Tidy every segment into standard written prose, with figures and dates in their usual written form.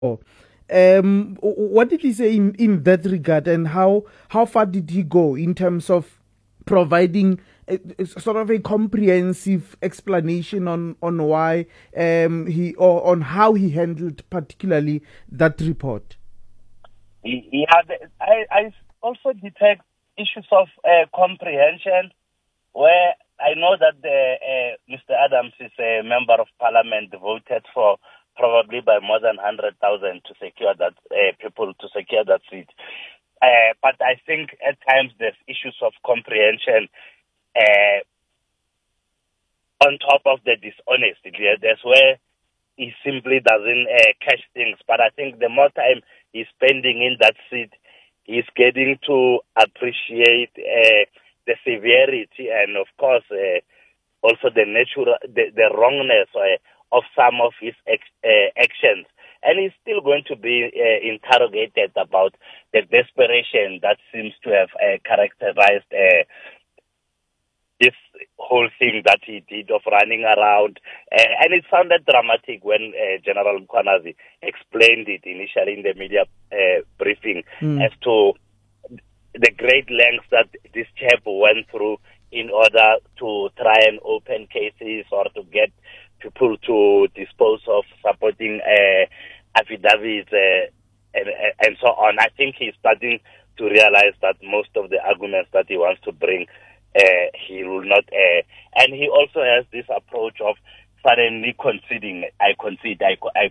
What did he say in that regard, and how far did he go in terms of providing sort of a comprehensive explanation on why he or on how he handled particularly that report? I also detect issues of comprehension, where I know that Mr. Adams is a member of parliament, voted for probably by more than 100,000 to secure that people to secure that seat. But I think at times there's issues of comprehension on top of the dishonesty. That's where he simply doesn't catch things. But I think the more time he's spending in that seat, he's getting to appreciate the severity and, of course, also the wrongness of some of his actions. And he's still going to be interrogated about the desperation that seems to have characterized this whole thing that he did of running around. And it sounded dramatic when General Mkhwanazi explained it initially in the media briefing as to the great lengths that this chap went through in order to try and open cases or to get people to dispose of supporting affidavits and so on. I think he's starting to realize that most of the arguments that he wants to bring, he will not. And he also has this approach of suddenly conceding. I concede.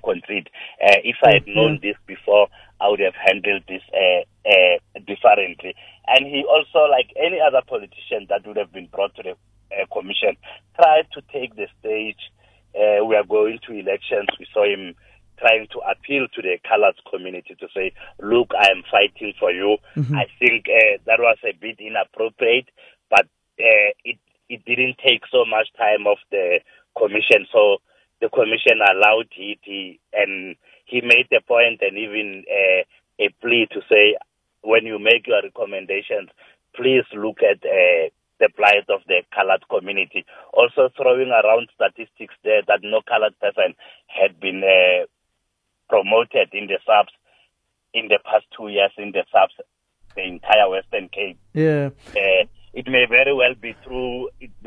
If I had known this before, I would have handled this differently. And he also, like any other politician that would have been brought to the commission, tried to take the stage. We are going to elections. We saw him trying to appeal to the colored community to say, look, I am fighting for you. Mm-hmm. I think that was a bit inappropriate, but it didn't take so much time of the commission. So the commission allowed it, and he made the point and even a plea to say, when you make your recommendations, please look at the plight of the colored community. Also throwing around statistics there that no colored person had been promoted in the SAPS in the past 2 years in the SAPS, the entire Western Cape. Yeah. It may very well be true.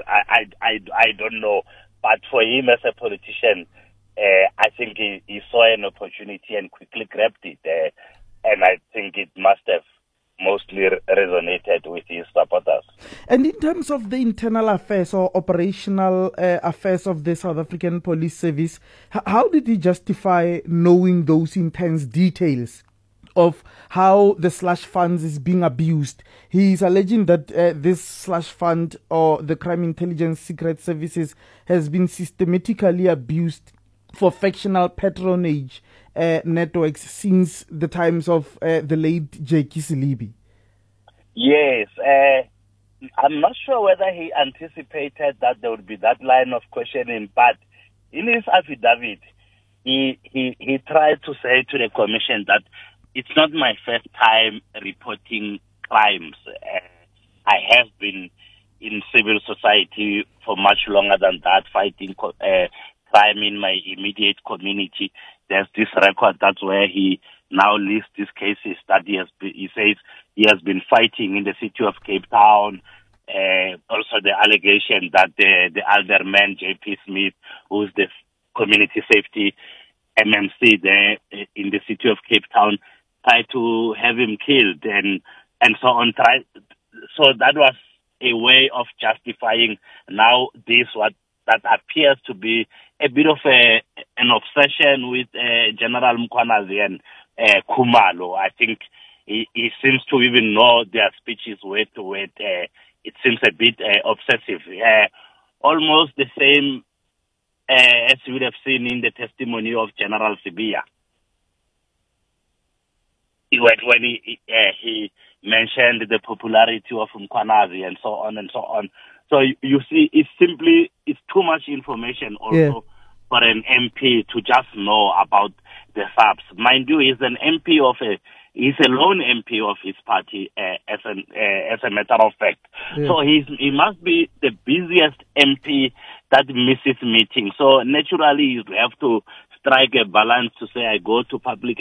I don't know. But for him as a politician, I think he saw an opportunity and quickly grabbed it. And I think it must have mostly resonated with his supporters. And in terms of the internal affairs or operational affairs of the South African Police Service, how did he justify knowing those intense details of how the slush funds is being abused? He is alleging that this slush fund or the Crime Intelligence Secret Services has been systematically abused for factional patronage networks since the times of the late Jackie Silibi. Yes. I'm not sure whether he anticipated that there would be that line of questioning, but in his affidavit, he tried to say to the commission that it's not my first time reporting crimes. I have been in civil society for much longer than that, fighting crime in my immediate community. There's this record, that's where he now lists these cases that he says he has been fighting in the city of Cape Town. Also the allegation that the alderman, J.P. Smith, who's the community safety MMC there in the city of Cape Town, tried to have him killed and so on. So that was a way of justifying now this, what that appears to be a bit of an obsession with General Mkhwanazi and Khumalo. I think he seems to even know their speeches word to word. It seems a bit obsessive. Almost the same as you would have seen in the testimony of General Sibiya. When he mentioned the popularity of Mkhwanazi and so on and so on. So you see, it's too much information also for an MP to just know about the SAPS. Mind you, he's a lone MP of his party as a matter of fact. Yeah. So he must be the busiest MP that misses meetings. So naturally, you have to strike a balance to say I go to public